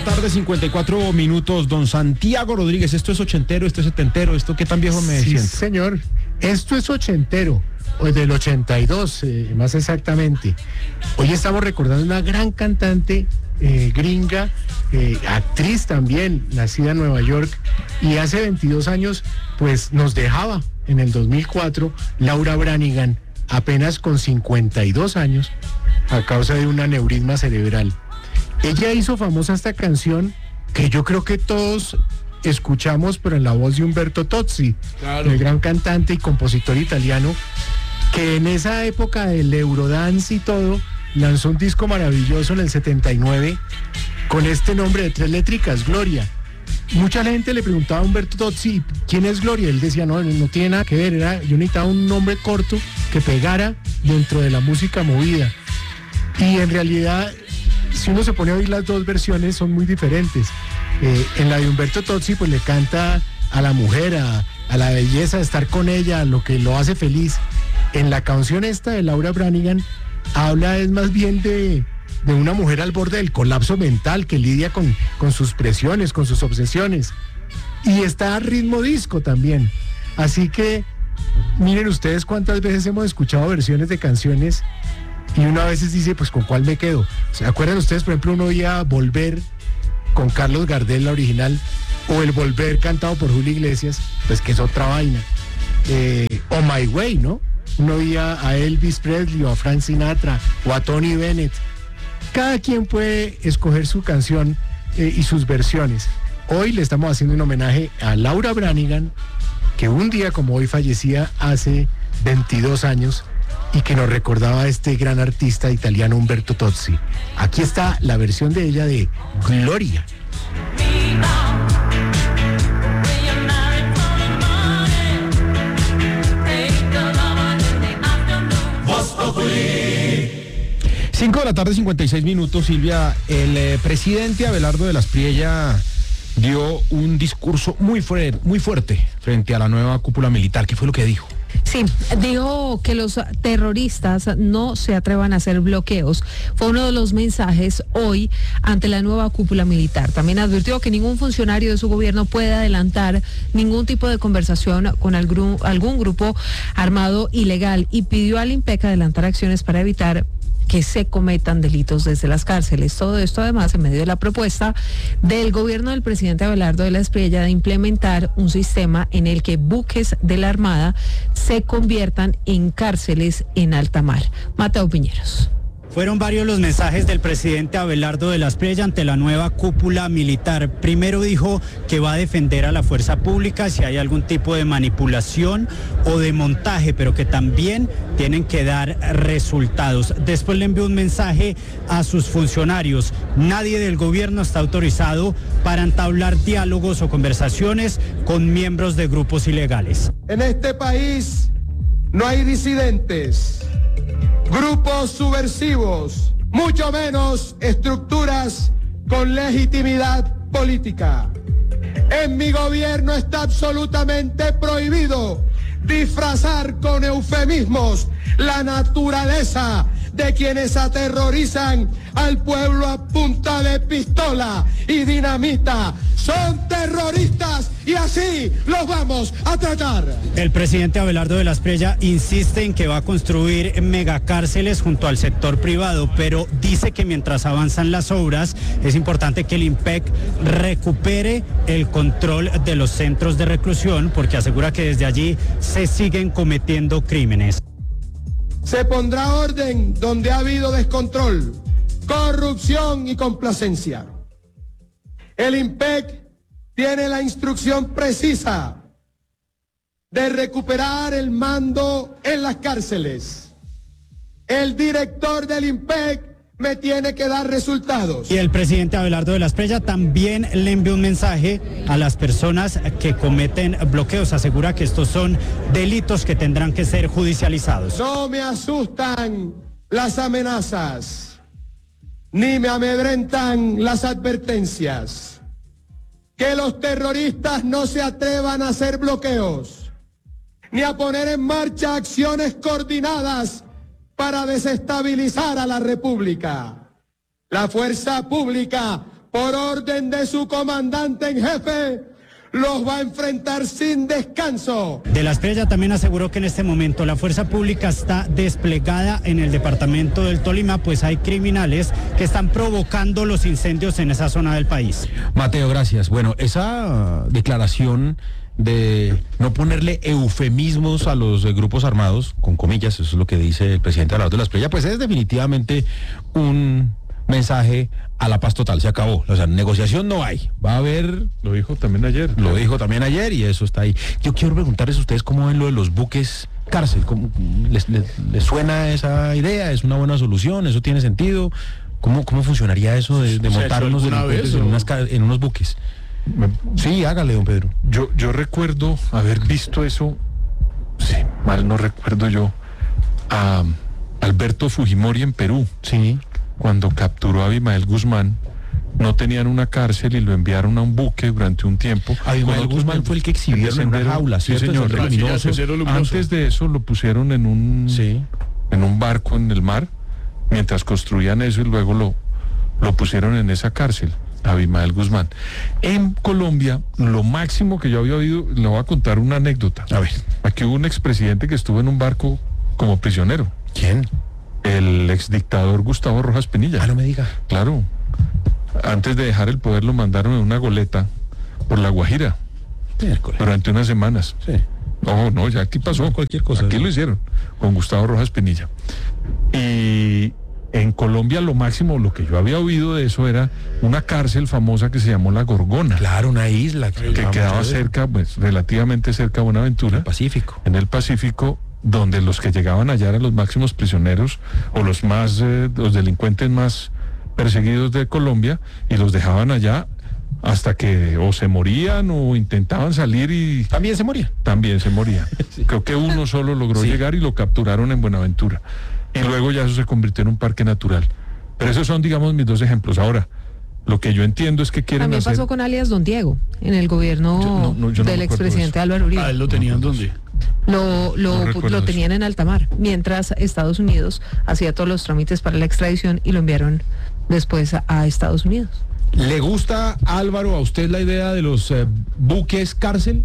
tarde, 54 minutos. Don Santiago Rodríguez, ¿esto es ochentero, esto es setentero? ¿Esto qué tan viejo me Sí, siento? señor. Esto es ochentero, o del 82, más exactamente. Hoy estamos recordando una gran cantante gringa, actriz también, nacida en Nueva York, y hace 22 años, pues nos dejaba en el 2004, Laura Branigan, apenas con 52 años, a causa de un aneurisma cerebral. Ella hizo famosa esta canción que yo creo que todos escuchamos, pero en la voz de Umberto Tozzi, claro, el gran cantante y compositor italiano, que en esa época del Eurodance y todo, lanzó un disco maravilloso en el 79 con este nombre de 3 létricas, Gloria. Mucha gente le preguntaba a Umberto Tozzi, ¿quién es Gloria? Él decía, no tiene nada que ver, yo necesitaba un nombre corto que pegara dentro de la música movida. Y en realidad, si uno se pone a oír las dos versiones, son muy diferentes. En la de Umberto Tozzi, pues le canta a la mujer, a la belleza de estar con ella, a lo que lo hace feliz. En la canción esta de Laura Branigan, habla es más bien de una mujer al borde del colapso mental, que lidia con sus presiones, con sus obsesiones. Y está a ritmo disco también. Así que, miren ustedes cuántas veces hemos escuchado versiones de canciones y uno a veces dice, pues ¿con cuál me quedo? ¿Se acuerdan ustedes, por ejemplo, uno oía Volver con Carlos Gardel, la original, o el Volver cantado por Julio Iglesias, pues que es otra vaina? O My Way, ¿no? Uno oía a Elvis Presley o a Frank Sinatra o a Tony Bennett. Cada quien puede escoger su canción y sus versiones. Hoy le estamos haciendo un homenaje a Laura Branigan, que un día como hoy fallecía hace 22 años y que nos recordaba a este gran artista italiano Umberto Tozzi. Aquí está la versión de ella de Gloria. Cinco de la tarde, 56 minutos, Silvia. El presidente Abelardo de la Espriella dio un discurso muy fuerte frente a la nueva cúpula militar. ¿Qué fue lo que dijo? Sí, dijo que los terroristas no se atrevan a hacer bloqueos. Fue uno de los mensajes hoy ante la nueva cúpula militar. También advirtió que ningún funcionario de su gobierno puede adelantar ningún tipo de conversación con algún grupo armado ilegal y pidió al INPEC adelantar acciones para evitar que se cometan delitos desde las cárceles. Todo esto además en medio de la propuesta del gobierno del presidente Abelardo de la Espriella de implementar un sistema en el que buques de la Armada se conviertan en cárceles en alta mar. Mateo Piñeros. Fueron varios los mensajes del presidente Abelardo de la Espriella ante la nueva cúpula militar. Primero dijo que va a defender a la fuerza pública si hay algún tipo de manipulación o de montaje, pero que también tienen que dar resultados. Después le envió un mensaje a sus funcionarios. Nadie del gobierno está autorizado para entablar diálogos o conversaciones con miembros de grupos ilegales. En este país no hay disidentes, grupos subversivos, mucho menos estructuras con legitimidad política. En mi gobierno está absolutamente prohibido disfrazar con eufemismos la naturaleza de quienes aterrorizan al pueblo a punta de pistola y dinamita. Son terroristas y así los vamos a tratar. El presidente Abelardo de la Espriella insiste en que va a construir megacárceles junto al sector privado, pero dice que mientras avanzan las obras es importante que el INPEC recupere el control de los centros de reclusión, porque asegura que desde allí se siguen cometiendo crímenes. Se pondrá orden donde ha habido descontrol, corrupción y complacencia. El INPEC tiene la instrucción precisa de recuperar el mando en las cárceles. El director del INPEC me tiene que dar resultados. Y el presidente Abelardo de la Espriella también le envió un mensaje a las personas que cometen bloqueos. Asegura que estos son delitos que tendrán que ser judicializados. No me asustan las amenazas, ni me amedrentan las advertencias. Que los terroristas no se atrevan a hacer bloqueos, ni a poner en marcha acciones coordinadas para desestabilizar a la República. La fuerza pública por orden de su comandante en jefe, los va a enfrentar sin descanso. De la Espriella también aseguró que en este momento la fuerza pública está desplegada en el departamento del Tolima, pues hay criminales que están provocando los incendios en esa zona del país. Mateo, gracias. Bueno, esa declaración de no ponerle eufemismos a los grupos armados, con comillas, eso es lo que dice el presidente Abelardo de la Espriella, pues es definitivamente un mensaje a la paz total, se acabó. O sea, negociación no hay. Va a haber... Lo dijo también ayer. Lo dijo también ayer y eso está ahí. Yo quiero preguntarles a ustedes cómo ven lo de los buques cárcel. ¿Les suena esa idea? ¿Es una buena solución? ¿Eso tiene sentido? ¿Cómo funcionaría eso de montar unos delincuentes en unos buques? Sí, hágale, don Pedro. Yo recuerdo haber visto eso, sí, mal no recuerdo yo, a Alberto Fujimori en Perú. Sí. Cuando capturó a Abimael Guzmán, no tenían una cárcel y lo enviaron a un buque durante un tiempo. Abimael Guzmán fue el que exhibieron en una jaula, ¿cierto? Sí, señor. Antes de eso lo pusieron en un barco en el mar, mientras construían eso, y luego lo pusieron en esa cárcel, Abimael Guzmán. En Colombia, lo máximo que yo había oído, le voy a contar una anécdota. A ver. Aquí hubo un expresidente que estuvo en un barco como prisionero. ¿Quién? El exdictador Gustavo Rojas Pinilla. Ah, no me diga. Claro. Antes de dejar el poder lo mandaron en una goleta por La Guajira. Miércoles. Durante unas semanas. Sí. No, ya aquí pasó. No, cualquier cosa. Aquí lo hicieron con Gustavo Rojas Pinilla. Y en Colombia lo máximo, lo que yo había oído de eso era una cárcel famosa que se llamó La Gorgona. Claro, una isla que quedaba cerca, pues relativamente cerca de Buenaventura. En el Pacífico. En el Pacífico, donde los que llegaban allá eran los máximos prisioneros o los delincuentes más perseguidos de Colombia, y los dejaban allá hasta que o se morían o intentaban salir y... ¿También se moría? También se moría. Sí. Creo que uno solo logró llegar y lo capturaron en Buenaventura. Y luego ya eso se convirtió en un parque natural. Pero esos son, digamos, mis dos ejemplos. Ahora, lo que yo entiendo es que quieren también hacer... pasó con alias Don Diego, en el gobierno del expresidente Álvaro Uribe. ¿Él lo tenían dónde? Lo tenían en alta mar, mientras Estados Unidos hacía todos los trámites para la extradición y lo enviaron después a Estados Unidos. ¿Le gusta, Álvaro, a usted la idea de los buques cárcel?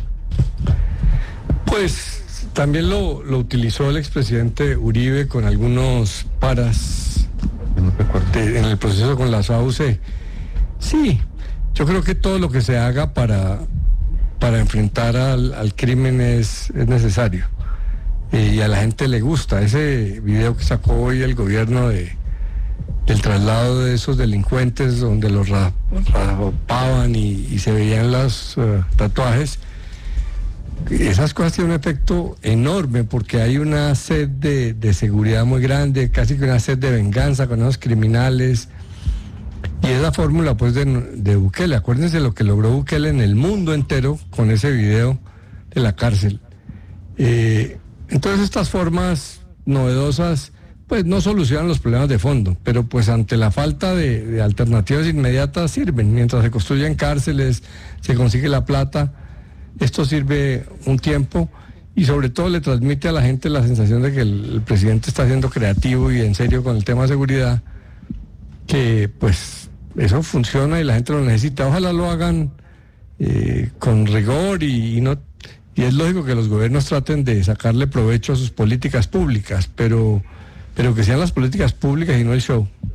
Pues también lo utilizó el expresidente Uribe con algunos paras en el proceso con las AUC. Sí, yo creo que todo lo que se haga para enfrentar al crimen es necesario. Y a la gente le gusta. Ese video que sacó hoy el gobierno del traslado de esos delincuentes, donde los rapaban y se veían los tatuajes, esas cosas tienen un efecto enorme, porque hay una sed de seguridad muy grande, casi que una sed de venganza con esos criminales. Y esa fórmula pues de Bukele, acuérdense lo que logró Bukele en el mundo entero con ese video de la cárcel. Entonces estas formas novedosas pues no solucionan los problemas de fondo, pero pues ante la falta de alternativas inmediatas sirven. Mientras se construyen cárceles, se consigue la plata, esto sirve un tiempo y sobre todo le transmite a la gente la sensación de que el presidente está siendo creativo y en serio con el tema de seguridad, que pues eso funciona y la gente lo necesita. Ojalá lo hagan con rigor y es lógico que los gobiernos traten de sacarle provecho a sus políticas públicas, pero que sean las políticas públicas y no el show.